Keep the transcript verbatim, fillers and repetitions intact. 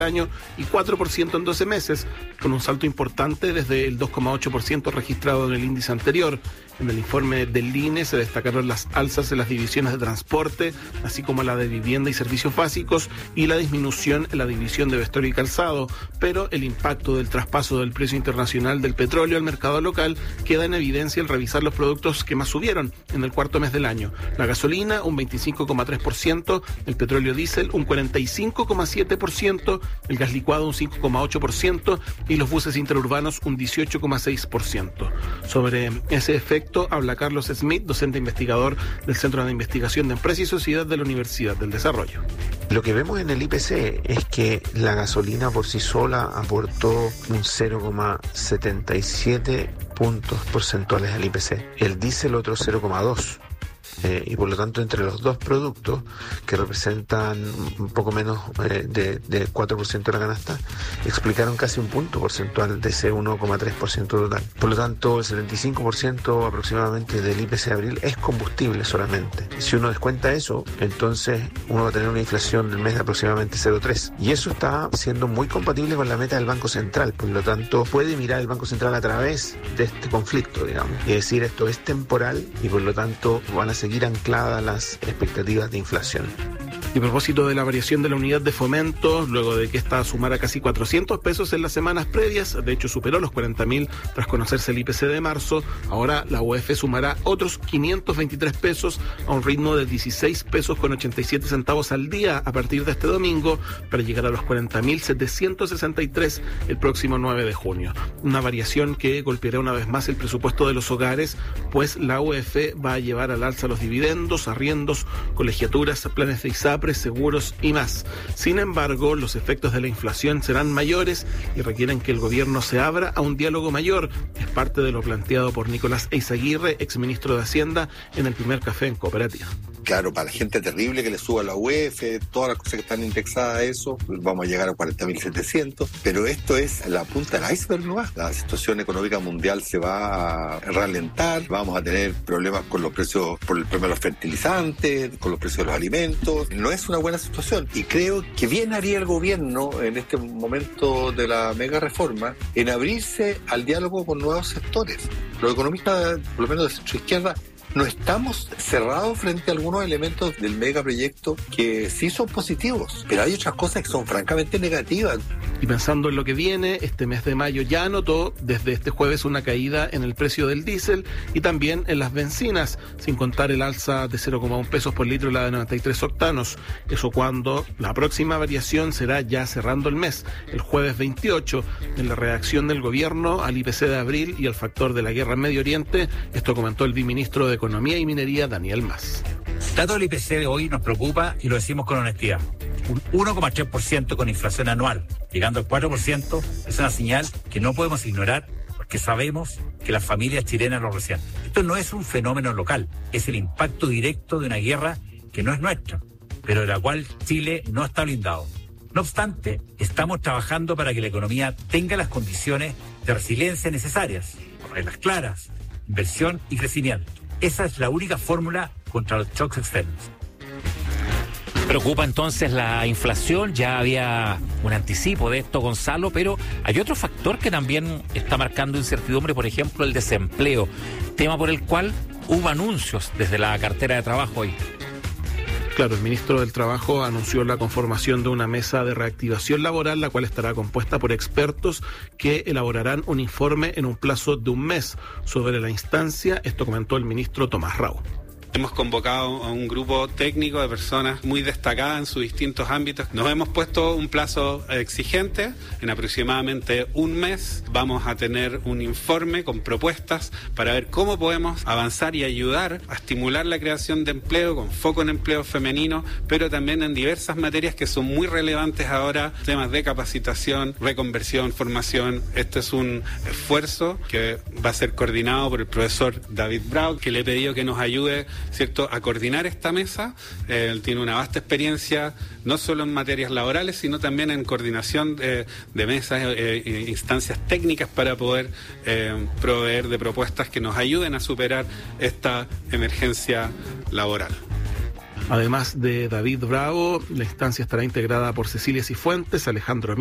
año y cuatro por ciento en doce meses, con un salto importante desde el dos coma ocho por ciento registrado en el índice anterior. En el informe del I N E se destacaron las alzas en las divisiones de transporte, así como la de vivienda y servicios básicos, y la disminución en la división de vestuario y calzado, pero el impacto del traspaso del precio internacional del petróleo al mercado local queda en evidencia al revisar los productos que más subieron en el cuarto mes del año. La gasolina un veinticinco coma tres por ciento, el petróleo diésel un cuarenta y cinco coma siete por ciento, el gas licuado un cinco coma ocho por ciento y los buses interurbanos un dieciocho coma seis por ciento. Sobre ese efecto habla Carlos Smith, docente investigador del Centro de Investigación de Empresa y Sociedad de la Universidad del Desarrollo. Lo que vemos en el I P C es que la gasolina por sí sola aportó un cero coma setenta y siete puntos porcentuales al I P C, el diésel otro cero coma dos. Eh, y por lo tanto entre los dos productos que representan un poco menos eh, de, de cuatro por ciento de la canasta, explicaron casi un punto porcentual de ese uno coma tres por ciento total. Por lo tanto el setenta y cinco por ciento aproximadamente del I P C de abril es combustible solamente. Si uno descuenta eso, entonces uno va a tener una inflación del mes de aproximadamente cero coma tres, y eso está siendo muy compatible con la meta del Banco Central. Por lo tanto puede mirar el Banco Central a través de este conflicto, digamos, y decir esto es temporal y por lo tanto van a seguir ancladas las expectativas de inflación. Y a propósito de la variación de la unidad de fomento, luego de que esta sumara casi cuatrocientos pesos en las semanas previas, de hecho superó los cuarenta mil tras conocerse el I P C de marzo, ahora la U E F sumará otros quinientos veintitrés pesos a un ritmo de dieciséis pesos con ochenta y siete centavos al día a partir de este domingo, para llegar a los cuarenta mil setecientos sesenta y tres el próximo nueve de junio. Una variación que golpeará una vez más el presupuesto de los hogares, pues la U E F va a llevar al alza los dividendos, arriendos, colegiaturas, planes de I S A P R E, seguros y más. Sin embargo, los efectos de la inflación serán mayores y requieren que el gobierno se abra a un diálogo mayor. Es parte de lo planteado por Nicolás Eizaguirre, exministro de Hacienda, en el primer café en Cooperativa. Claro, para la gente terrible que le suba la U E F, todas las cosas que están indexadas a eso, vamos a llegar a cuarenta mil setecientos, pero esto es la punta del iceberg, ¿no? La situación económica mundial se va a ralentar, vamos a tener problemas con los precios, por el problema de los fertilizantes, con los precios de los alimentos. No es una buena situación y creo que bien haría el gobierno en este momento de la mega reforma en abrirse al diálogo con nuevos sectores. Los economistas, por lo menos de centro izquierda, no estamos cerrados frente a algunos elementos del megaproyecto que sí son positivos, pero hay otras cosas que son francamente negativas. Y pensando en lo que viene, este mes de mayo ya anotó desde este jueves una caída en el precio del diésel y también en las bencinas, sin contar el alza de cero coma uno pesos por litro la de noventa y tres octanos. Eso cuando la próxima variación será ya cerrando el mes, el jueves veintiocho, en la reacción del gobierno al I P C de abril y al factor de la guerra en Medio Oriente. Esto comentó el viceministro de Economía y Minería, Daniel Mas. El dato del I P C de hoy nos preocupa y lo decimos con honestidad. Un uno coma tres por ciento con inflación anual, llegando al cuatro por ciento, es una señal que no podemos ignorar porque sabemos que las familias chilenas lo resienten. Esto no es un fenómeno local, es el impacto directo de una guerra que no es nuestra, pero de la cual Chile no está blindado. No obstante, estamos trabajando para que la economía tenga las condiciones de resiliencia necesarias, con reglas claras, inversión y crecimiento. Esa es la única fórmula contra los shocks externos. Preocupa entonces la inflación, ya había un anticipo de esto, Gonzalo, pero hay otro factor que también está marcando incertidumbre, por ejemplo, el desempleo, tema por el cual hubo anuncios desde la cartera de trabajo hoy. Claro, el ministro del Trabajo anunció la conformación de una mesa de reactivación laboral, la cual estará compuesta por expertos que elaborarán un informe en un plazo de un mes sobre la instancia. Esto comentó el ministro Tomás Rau. Hemos convocado a un grupo técnico de personas muy destacadas en sus distintos ámbitos. Nos hemos puesto un plazo exigente, en aproximadamente un mes vamos a tener un informe con propuestas para ver cómo podemos avanzar y ayudar a estimular la creación de empleo con foco en empleo femenino, pero también en diversas materias que son muy relevantes ahora, temas de capacitación, reconversión, formación. Este es un esfuerzo que va a ser coordinado por el profesor David Brau, que le he pedido que nos ayude, ¿cierto?, a coordinar esta mesa. Eh, él tiene una vasta experiencia, no solo en materias laborales, sino también en coordinación de, de mesas, eh, instancias técnicas para poder eh, proveer de propuestas que nos ayuden a superar esta emergencia laboral. Además de David Bravo, la instancia estará integrada por Cecilia Cifuentes, Alejandro